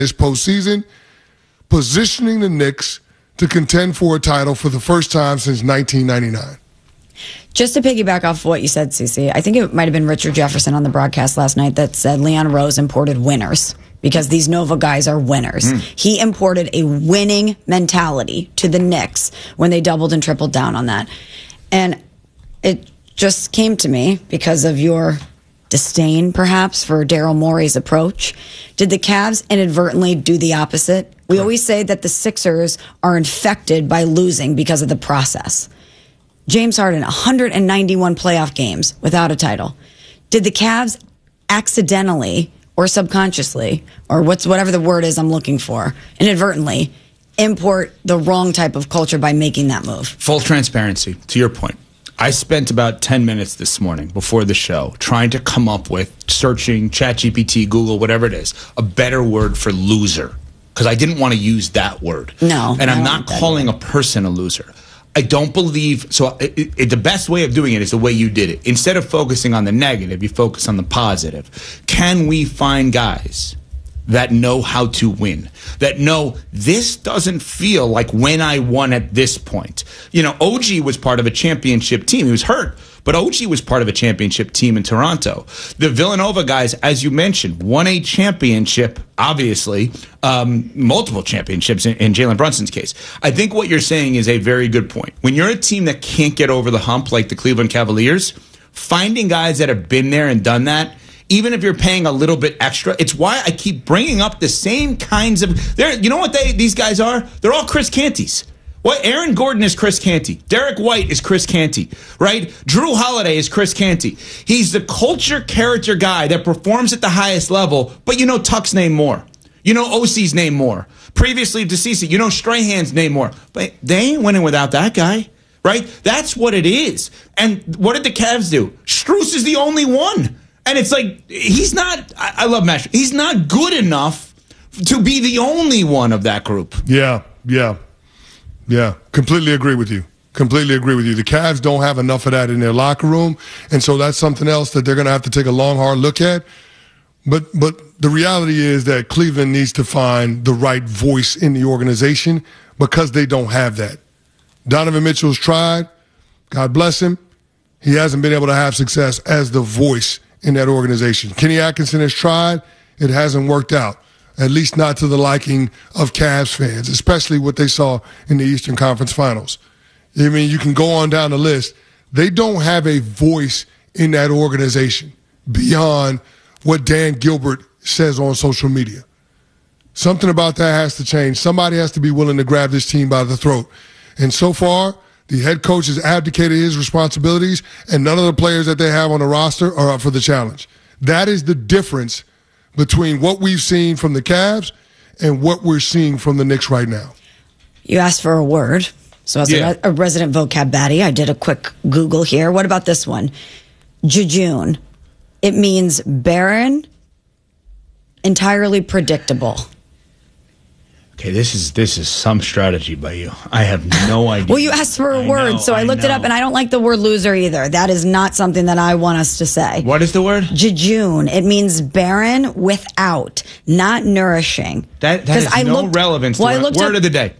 this postseason, positioning the Knicks to contend for a title for the first time since 1999. Just to piggyback off what you said, Cece, I think it might have been Richard Jefferson on the broadcast last night that said Leon Rose imported winners because these Nova guys are winners. He imported a winning mentality to the Knicks when they doubled and tripled down on that. And it just came to me because of your disdain, perhaps, for Daryl Morey's approach. Did the Cavs inadvertently do the opposite? We always say that the Sixers are infected by losing because of the process. James Harden, 191 playoff games without a title. Did the Cavs accidentally or subconsciously, or whatever the word is I'm looking for, inadvertently import the wrong type of culture by making that move? Full transparency, to your point. I spent about 10 minutes this morning before the show trying to come up with, searching ChatGPT, Google, whatever it is, a better word for loser. Because I didn't want to use that word. No. And I'm not calling a person a loser. I don't believe, so the best way of doing it is the way you did it. Instead of focusing on the negative, you focus on the positive. Can we find guys that know how to win, that know this doesn't feel like when I won at this point? You know, OG was part of a championship team. He was hurt, but OG was part of a championship team in Toronto. The Villanova guys, as you mentioned, won a championship, obviously, multiple championships in Jalen Brunson's case. I think what you're saying is a very good point. When you're a team that can't get over the hump like the Cleveland Cavaliers, finding guys that have been there and done that, even if you're paying a little bit extra, it's why I keep bringing up the same kinds of... You know what these guys are? They're all Chris Canty's. What? Aaron Gordon is Chris Canty. Derek White is Chris Canty, right? Drew Holiday is Chris Canty. He's the culture character guy that performs at the highest level, but you know Tuck's name more. You know OC's name more. Previously to CeCe, you know Strahan's name more. But they ain't winning without that guy, right? That's what it is. And what did the Cavs do? Strus is the only one. And it's like, he's not, I love Mash, he's not good enough to be the only one of that group. Yeah. Completely agree with you. The Cavs don't have enough of that in their locker room. And so that's something else that they're going to have to take a long, hard look at. But the reality is that Cleveland needs to find the right voice in the organization because they don't have that. Donovan Mitchell's tried. God bless him. He hasn't been able to have success as the voice in that organization. Kenny Atkinson has tried. It hasn't worked out, at least not to the liking of Cavs fans, especially what they saw in the Eastern Conference Finals. I mean, you can go on down the list. They don't have a voice in that organization beyond what Dan Gilbert says on social media. Something about that has to change. Somebody has to be willing to grab this team by the throat. And so far, the head coach has abdicated his responsibilities, and none of the players that they have on the roster are up for the challenge. That is the difference between what we've seen from the Cavs and what we're seeing from the Knicks right now. You asked for a word. So as a resident vocab baddie, I did a quick Google here. What about this one? Jejune. It means barren, entirely predictable. Okay, this is some strategy by you. I have no idea. Well, you asked for a word, so I looked it up, and I don't like the word loser either. That is not something that I want us to say. What is the word? Jejune. It means barren, without, not nourishing. That has no relevance to the word of the day.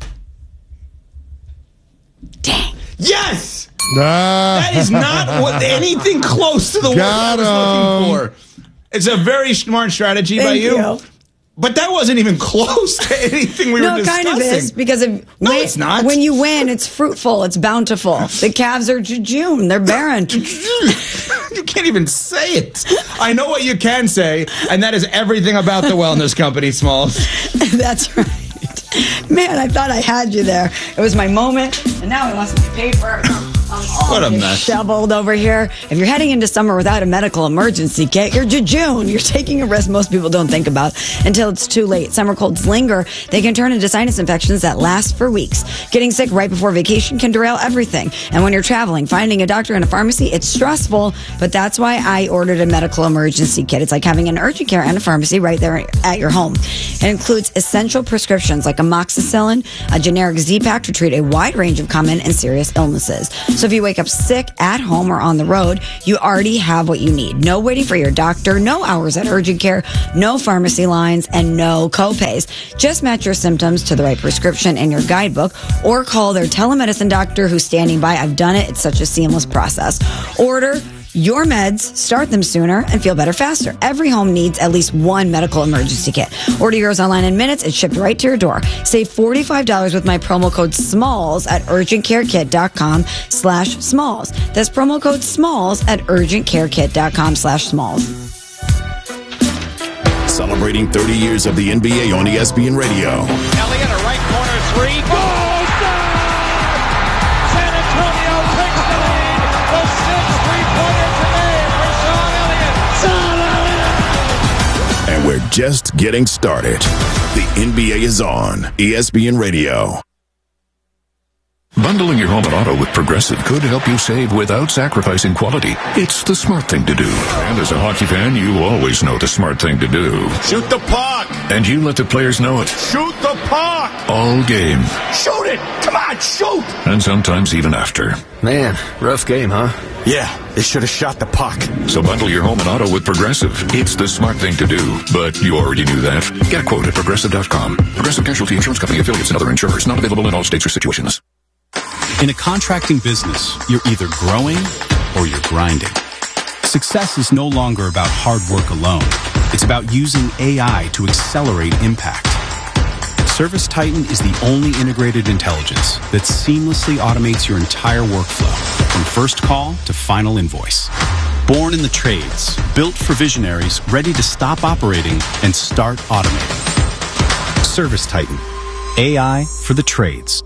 Dang. Yes! That is not anything close to the word I was looking for. It's a very smart strategy by you. But that wasn't even close to anything we were discussing. No, it kind of is, because it's not. When you win, it's fruitful, it's bountiful. The Cavs are jejune, they're barren. You can't even say it. I know what you can say, and that is everything about the wellness company, Smalls. That's right. Man, I thought I had you there. It was my moment, and now he wants to be paid for it. What a mess. Shoveled over here. If you're heading into summer without a medical emergency kit, you're jejune. You're taking a risk most people don't think about until it's too late. Summer colds linger. They can turn into sinus infections that last for weeks. Getting sick right before vacation can derail everything. And when you're traveling, finding a doctor in a pharmacy, it's stressful. But that's why I ordered a medical emergency kit. It's like having an urgent care and a pharmacy right there at your home. It includes essential prescriptions like amoxicillin, a generic Z-Pack to treat a wide range of common and serious illnesses. So if you wake up sick at home or on the road, you already have what you need. No waiting for your doctor, no hours at urgent care, no pharmacy lines, and no copays. Just match your symptoms to the right prescription in your guidebook or call their telemedicine doctor who's standing by. I've done it. It's such a seamless process. Order your meds, start them sooner, and feel better faster. Every home needs at least one medical emergency kit. Order yours online in minutes. It's shipped right to your door. Save $45 with my promo code SMALLS at urgentcarekit.com/smalls. That's promo code SMALLS at urgentcarekit.com/smalls. Celebrating 30 years of the NBA on ESPN Radio. Elliott, a right corner three. Goal! San Antonio takes the lead. The 6th three-pointer today for Sean Elliott. And we're just getting started. The NBA is on ESPN Radio. Bundling your home and auto with Progressive could help you save without sacrificing quality. It's the smart thing to do. And as a hockey fan, you always know the smart thing to do. Shoot the puck! And you let the players know it. Shoot the puck! All game. Shoot it! Come on, shoot! And sometimes even after. Man, rough game, huh? Yeah, they should have shot the puck. So bundle your home and auto with Progressive. It's the smart thing to do. But you already knew that. Get a quote at Progressive.com. Progressive Casualty Insurance Company affiliates and other insurers. Not available in all states or situations. In a contracting business, you're either growing or you're grinding. Success is no longer about hard work alone. It's about using AI to accelerate impact. ServiceTitan is the only integrated intelligence that seamlessly automates your entire workflow, from first call to final invoice. Born in the trades, built for visionaries ready to stop operating and start automating. ServiceTitan, AI for the trades.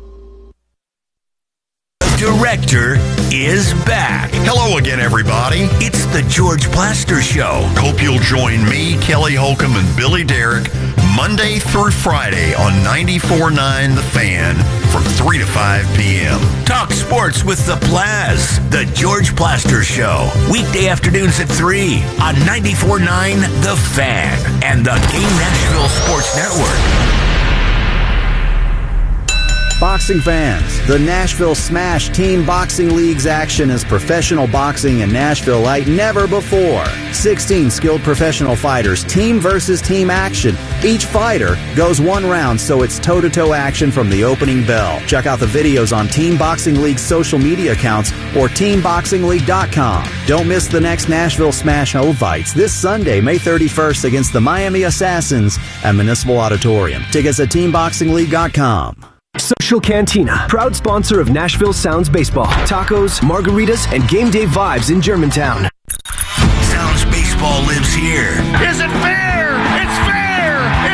Director is back. Hello again, everybody. It's the George Plaster Show. Hope you'll join me, Kelly Holcomb, and Billy Derrick Monday through Friday on 94.9 The Fan from 3 to 5 p.m. Talk sports with the Plaz. The George Plaster Show. Weekday afternoons at 3 on 94.9 The Fan and the Game Nashville Sports Network. Boxing fans, the Nashville Smash Team Boxing League's action is professional boxing in Nashville like never before. 16 skilled professional fighters, team versus team action. Each fighter goes one round, so it's toe-to-toe action from the opening bell. Check out the videos on Team Boxing League's social media accounts or TeamBoxingLeague.com. Don't miss the next Nashville Smash fights this Sunday, May 31st against the Miami Assassins at Municipal Auditorium. Tickets at TeamBoxingLeague.com. Social Cantina, proud sponsor of Nashville Sounds Baseball. Tacos, margaritas, and game day vibes in Germantown. Sounds Baseball lives here. Is it fair?